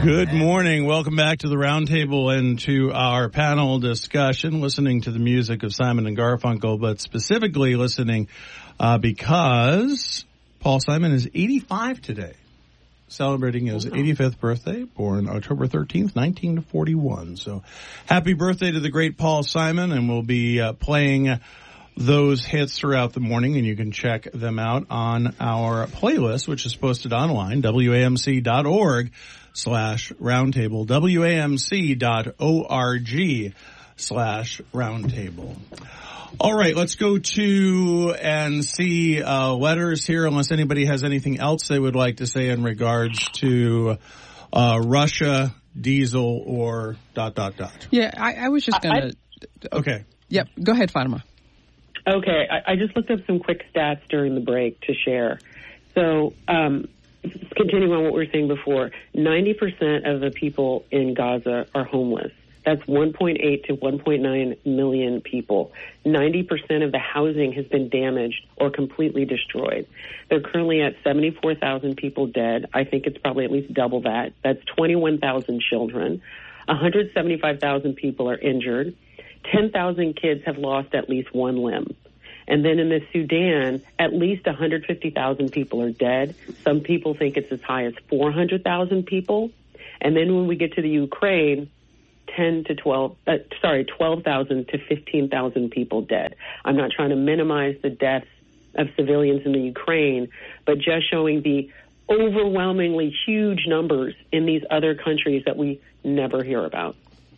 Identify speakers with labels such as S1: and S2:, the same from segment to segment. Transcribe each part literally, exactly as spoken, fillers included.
S1: Good morning. Welcome back to the Roundtable and to our panel discussion, listening to the music of Simon and Garfunkel, but specifically listening uh, because Paul Simon is eighty-five today, celebrating his eighty-fifth birthday, born October thirteenth, nineteen forty-one. So happy birthday to the great Paul Simon, and we'll be uh, playing those hits throughout the morning, and you can check them out on our playlist, which is posted online, W A M C dot org slash roundtable, W A M C dot org slash roundtable. All right, let's go to and see uh, letters here, unless anybody has anything else they would like to say in regards to uh, Russia, diesel, or dot, dot, dot.
S2: Yeah, I, I was just going to...
S1: Okay.
S2: Yep, go ahead, Fatima.
S3: Okay, I, I just looked up some quick stats during the break to share. So, um, continuing on what we were saying before, ninety percent of the people in Gaza are homeless. That's one point eight to one point nine million people. ninety percent of the housing has been damaged or completely destroyed. They're currently at seventy-four thousand people dead. I think it's probably at least double that. That's twenty-one thousand children. one hundred seventy-five thousand people are injured. ten thousand kids have lost at least one limb. And then in the Sudan, at least one hundred fifty thousand people are dead. Some people think it's as high as four hundred thousand people. And then when we get to the Ukraine, ten to twelve, uh, sorry, twelve thousand to fifteen thousand people dead. I'm not trying to minimize the deaths of civilians in the Ukraine, but just showing the overwhelmingly huge numbers in these other countries that we never hear about.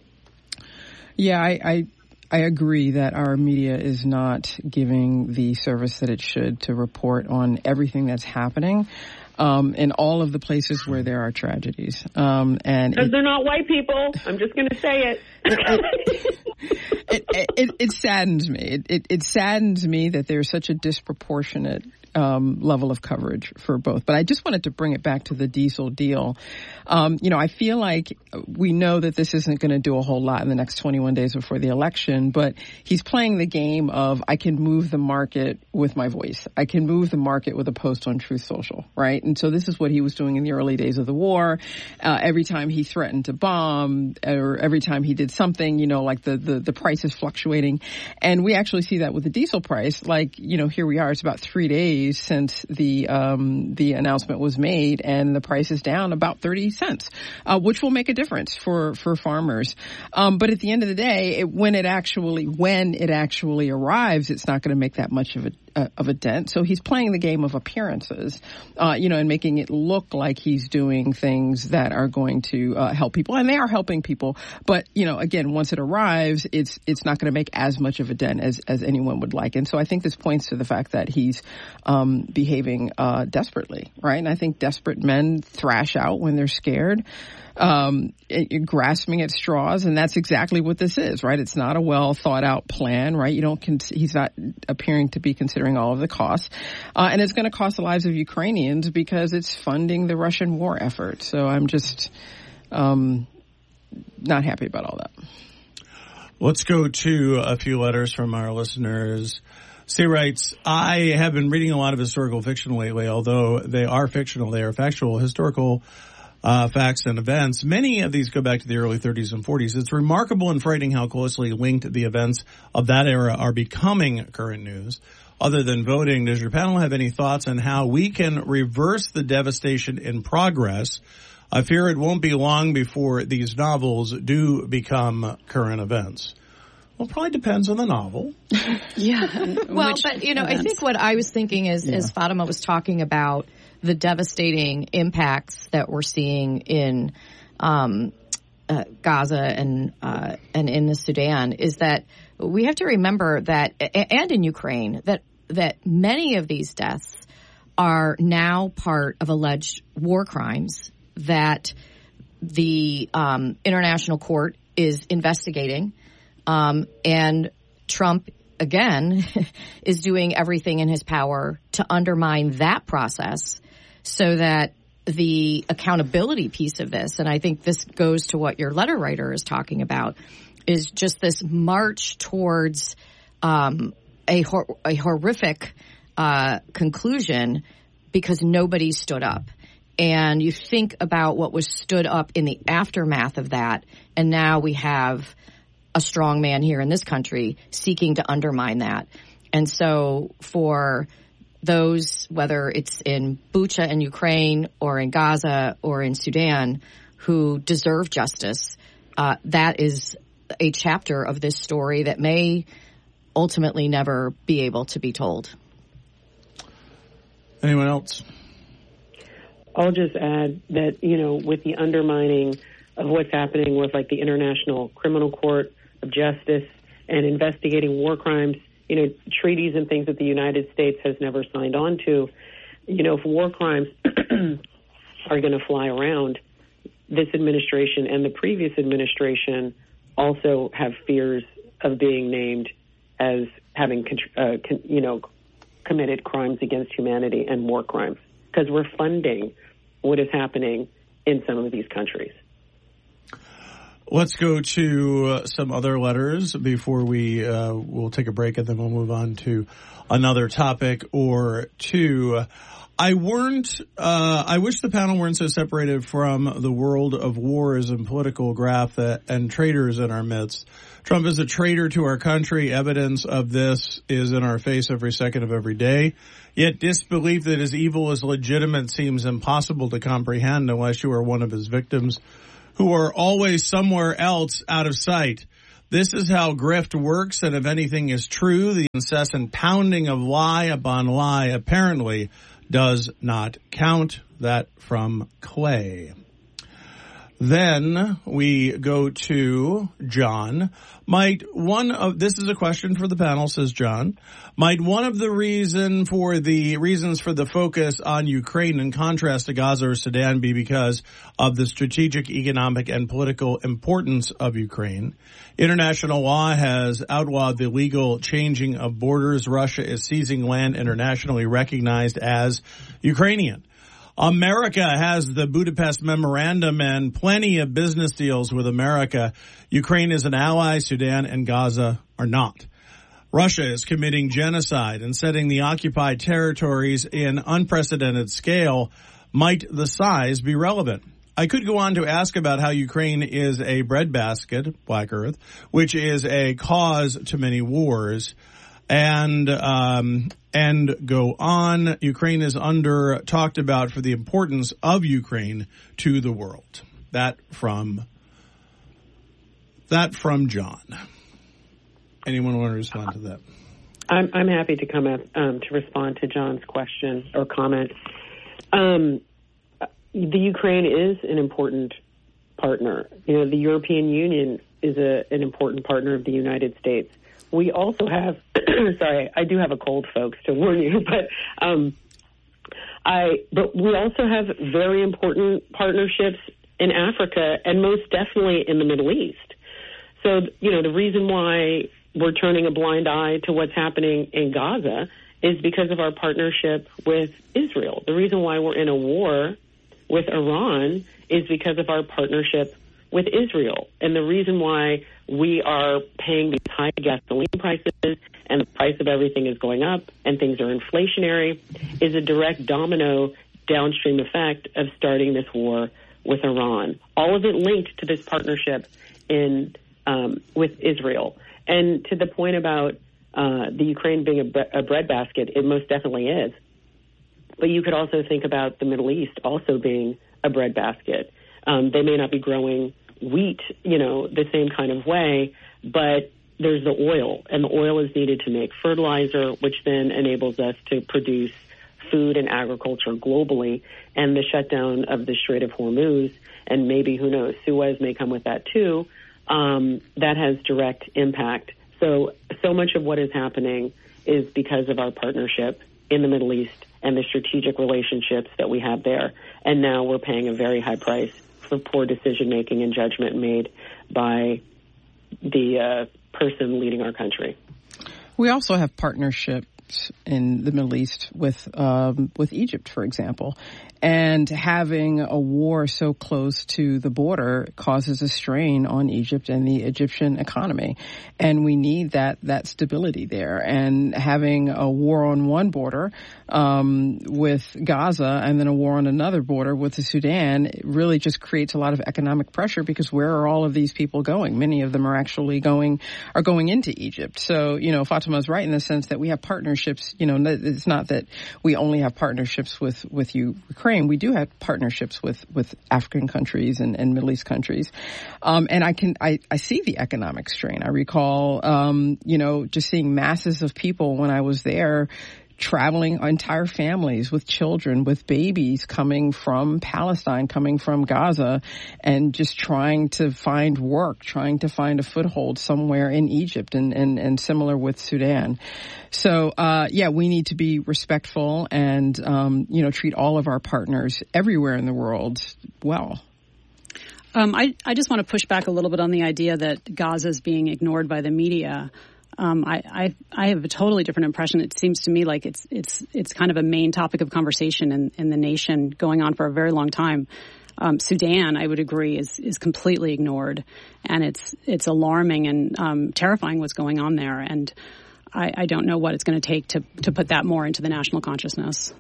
S2: Yeah, I, I I agree that our media is not giving the service that it should to report on everything that's happening um, in all of the places where there are tragedies. Um, and
S3: because they're not white people. I'm just going to say it.
S2: it, it, it. It saddens me. It, it, it saddens me that there's such a disproportionate Um, level of coverage for both. But I just wanted to bring it back to the diesel deal. Um, you know, I feel like we know that this isn't going to do a whole lot in the next twenty-one days before the election, but he's playing the game of I can move the market with my voice. I can move the market with a post on Truth Social, right? And so this is what he was doing in the early days of the war. Uh, every time he threatened to bomb or every time he did something, you know, like the, the, the price is fluctuating. And we actually see that with the diesel price. Like, you know, here we are. It's about three days since the um, the announcement was made, and the price is down about thirty cents, uh, which will make a difference for for farmers. Um, but at the end of the day, it, when it actually when it actually arrives, it's not going to make that much of a uh, of a dent. So he's playing the game of appearances, uh, you know, and making it look like he's doing things that are going to uh, help people, and they are helping people. But you know, again, once it arrives, it's it's not going to make as much of a dent as as anyone would like. And so I think this points to the fact that he's Um, behaving uh, desperately, right? And I think desperate men thrash out when they're scared, um, it, grasping at straws, and that's exactly what this is, right? It's not a well thought out plan, right? You don't. Con- he's not appearing to be considering all of the costs, uh, and it's going to cost the lives of Ukrainians because it's funding the Russian war effort. So I'm just um, not happy about all that.
S1: Let's go to a few letters from our listeners. C writes, I have been reading a lot of historical fiction lately, although they are fictional. They are factual, historical uh, facts and events. Many of these go back to the early thirties and forties. It's remarkable and frightening how closely linked the events of that era are becoming current news. Other than voting, does your panel have any thoughts on how we can reverse the devastation in progress? I fear it won't be long before these novels do become current events. Well, it probably depends on the novel.
S4: Yeah. Well, but, you know, events? I think what I was thinking is, yeah. as Fatima was talking about the devastating impacts that we're seeing in um, uh, Gaza and uh, and in the Sudan, is that we have to remember that, and in Ukraine, that that many of these deaths are now part of alleged war crimes that the um, International Court is investigating. Um, and Trump, again, is doing everything in his power to undermine that process so that the accountability piece of this, and I think this goes to what your letter writer is talking about, is just this march towards um, a, hor- a horrific uh, conclusion because nobody stood up. And you think about what was stood up in the aftermath of that, and now we have a strong man here in this country seeking to undermine that. And so for those, whether it's in Bucha in Ukraine or in Gaza or in Sudan, who deserve justice, uh, that is a chapter of this story that may ultimately never be able to be told.
S1: Anyone else?
S3: I'll just add that, you know, with the undermining of what's happening with, like, the International Criminal Court of Justice and investigating war crimes, you know, treaties and things that the United States has never signed on to, you know, if war crimes are going to fly around, this administration and the previous administration also have fears of being named as having, uh, con- you know, committed crimes against humanity and war crimes, because we're funding what is happening in some of these countries.
S1: Let's go to uh, some other letters before we uh, we'll take a break, and then we'll move on to another topic or two. I weren't. Uh, I wish the panel weren't so separated from the world of wars and political graft that, and traitors in our midst. Trump is a traitor to our country. Evidence of this is in our face every second of every day. Yet disbelief that his evil is legitimate seems impossible to comprehend unless you are one of his victims, who are always somewhere else out of sight. This is how grift works, and if anything is true, the incessant pounding of lie upon lie apparently does not count. That from Clay. Then we go to John. Might one of, this is a question for the panel, says John. Might one of the reason for the reasons for the focus on Ukraine in contrast to Gaza or Sudan be because of the strategic, economic, and political importance of Ukraine? International law has outlawed the legal changing of borders. Russia is seizing land internationally recognized as Ukrainian. America has the Budapest Memorandum and plenty of business deals with America. Ukraine is an ally. Sudan and Gaza are not. Russia is committing genocide and setting the occupied territories in unprecedented scale. Might the size be relevant? I could go on to ask about how Ukraine is a breadbasket, Black Earth, which is a cause to many wars. And um, and go on. Ukraine is under talked about for the importance of Ukraine to the world. That from that from John. Anyone want to respond to that?
S3: I'm I'm happy to come up um, to respond to John's question or comment. Um, the Ukraine is an important partner. You know, the European Union is a, an important partner of the United States. We also have, sorry, I do have a cold, folks, to warn you, but um, I, but we also have very important partnerships in Africa and most definitely in the Middle East. So, you know, the reason why we're turning a blind eye to what's happening in Gaza is because of our partnership with Israel. The reason why we're in a war with Iran is because of our partnership with Israel. And the reason why we are paying these high gasoline prices and the price of everything is going up and things are inflationary is a direct domino downstream effect of starting this war with Iran. All of it linked to this partnership in um, with Israel. And to the point about uh, the Ukraine being a, bre- a breadbasket, it most definitely is. But you could also think about the Middle East also being a breadbasket. Um, they may not be growing wheat, you know, the same kind of way, but there's the oil, and the oil is needed to make fertilizer, which then enables us to produce food and agriculture globally. And the shutdown of the Strait of Hormuz, and maybe, who knows, Suez may come with that too, um, that has direct impact. So, so much of what is happening is because of our partnership in the Middle East and the strategic relationships that we have there. And now we're paying a very high price for poor decision-making and judgment made by the uh, person leading our country.
S2: We also have partnerships in the Middle East with um, with Egypt, for example. And having a war so close to the border causes a strain on Egypt and the Egyptian economy. And we need that, that stability there. And having a war on one border um, with Gaza and then a war on another border with the Sudan really just creates a lot of economic pressure, because where are all of these people going? Many of them are actually going, are going into Egypt. So, you know, Fatima's right in the sense that we have partnerships. You know, it's not that we only have partnerships with, with Ukraine. We do have partnerships with, with African countries and, and Middle East countries. Um, and I can, I, I see the economic strain. I recall, um, you know, just seeing masses of people when I was there, traveling, entire families with children, with babies coming from Palestine, coming from Gaza, and just trying to find work, trying to find a foothold somewhere in Egypt, and, and, and similar with Sudan. So, uh, yeah, we need to be respectful and, um, you know, treat all of our partners everywhere in the world well.
S5: Um, I, I just want to push back a little bit on the idea that Gaza is being ignored by the media. Um, I, I, I have a totally different impression. It seems to me like it's it's it's kind of a main topic of conversation in, in the nation, going on for a very long time. Um, Sudan, I would agree, is is completely ignored, and it's it's alarming and um, terrifying what's going on there. And I, I don't know what it's going to take to to put that more into the national consciousness.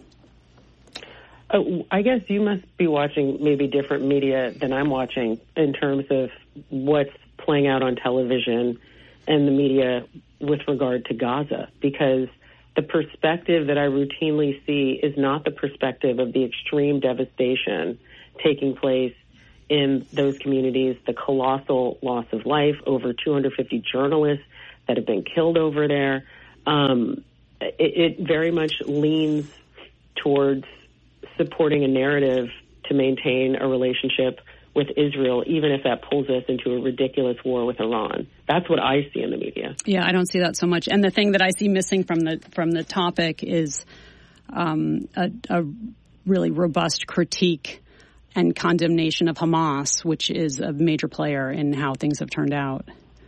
S3: Oh, I guess you must be watching maybe different media than I'm watching in terms of what's playing out on television and the media with regard to Gaza, because the perspective that I routinely see is not the perspective of the extreme devastation taking place in those communities, the colossal loss of life, over two hundred fifty journalists that have been killed over there. Um, it, it very much leans towards supporting a narrative to maintain a relationship with Israel, even if that pulls us into a ridiculous war with Iran. That's what I see in the media.
S5: Yeah, I don't see that so much. And the thing that I see missing from the from the topic is um, a, a really robust critique and condemnation of Hamas, which is a major player in how things have turned out.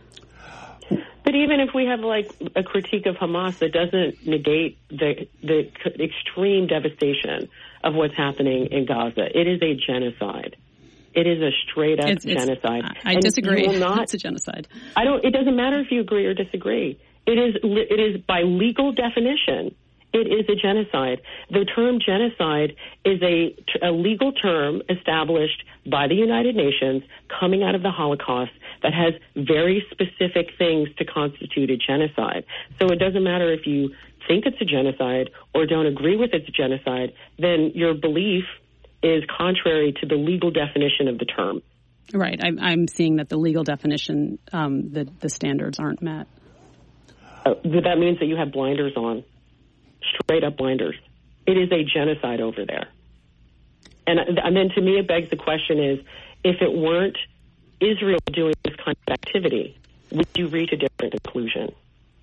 S3: But even if we have like a critique of Hamas, that doesn't negate the the extreme devastation of what's happening in Gaza. It is a genocide. It is a straight up it's, it's, genocide.
S5: I
S3: and
S5: disagree.
S3: Not,
S5: it's a genocide.
S3: I don't. It doesn't matter if you agree or disagree. It is. It is by legal definition. It is a genocide. The term genocide is a, a legal term established by the United Nations coming out of the Holocaust that has very specific things to constitute a genocide. So it doesn't matter if you think it's a genocide or don't agree with it's a genocide, then your belief is contrary to the legal definition of the term.
S5: Right. I'm, I'm seeing that the legal definition, um, the, the standards aren't met.
S3: Uh, that means that you have blinders on. Straight up blinders. It is a genocide over there. And, and then to me it begs the question is, if it weren't Israel doing this kind of activity, would you reach a different conclusion?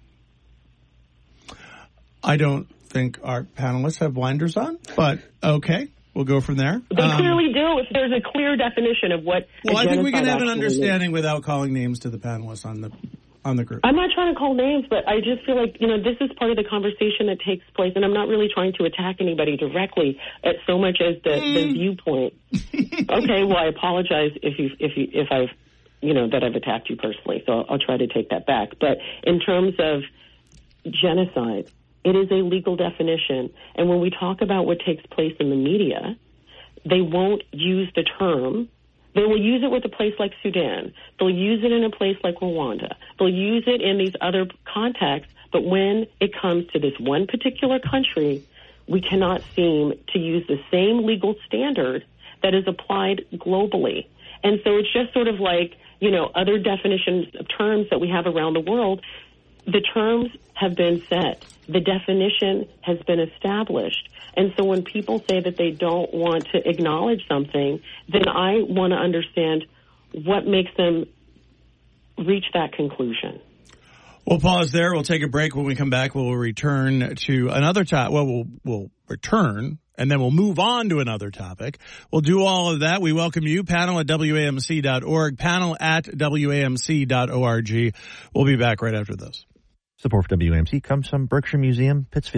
S1: I don't think our panelists have blinders on, but okay, we'll go from there.
S3: They
S1: um,
S3: clearly do if there's a clear definition of what
S1: Well,
S3: a
S1: I think we can have an
S3: means.
S1: understanding without calling names to the panelists on the on the group.
S3: I'm not trying to call names, but I just feel like, you know, this is part of the conversation that takes place, and I'm not really trying to attack anybody directly at so much as the, mm. the viewpoint. Okay, well, I apologize if you if you if I've you know that I've attacked you personally, so I'll, I'll try to take that back. But in terms of genocide, it is a legal definition, and when we talk about what takes place in the media, they won't use the term. They will use it with a place like Sudan. They'll use it in a place like Rwanda. They'll use it in these other contexts. But when it comes to this one particular country, we cannot seem to use the same legal standard that is applied globally. And so it's just sort of like, you know, other definitions of terms that we have around the world. The terms have been set. The definition has been established. And so when people say that they don't want to acknowledge something, then I want to understand what makes them reach that conclusion.
S1: We'll pause there. We'll take a break. When we come back, we'll return to another topic. Well, we'll we'll return, and then we'll move on to another topic. We'll do all of that. We welcome you. Panel at W A M C dot org. Panel at W A M C dot org. We'll be back right after this.
S6: Support for W A M C comes from Berkshire Museum, Pittsfield.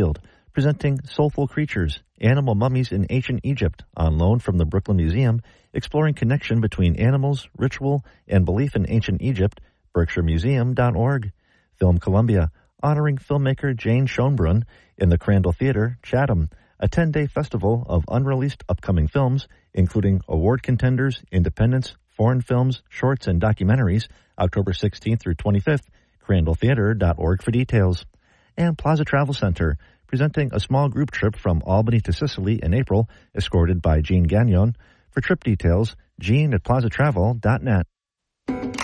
S6: presenting Soulful Creatures, Animal Mummies in Ancient Egypt, on loan from the Brooklyn Museum, exploring connection between animals, ritual, and belief in ancient Egypt, berkshire museum dot org. Film Columbia, honoring filmmaker Jane Schoenbrunn in the Crandall Theater, Chatham, a ten-day festival of unreleased upcoming films, including award contenders, independents, foreign films, shorts, and documentaries, October sixteenth through twenty-fifth, crandall theater dot org for details. And Plaza Travel Center, presenting a small group trip from Albany to Sicily in April, escorted by Jean Gagnon. For trip details, jean at plaza travel dot net.